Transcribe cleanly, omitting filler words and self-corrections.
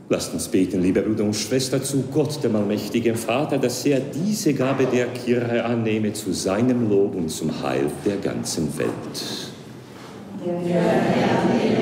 Lasst uns beten, liebe Brüder und Schwestern, zu Gott, dem allmächtigen Vater, dass er diese Gabe der Kirche annehme zu seinem Lob und zum Heil der ganzen Welt. Ja.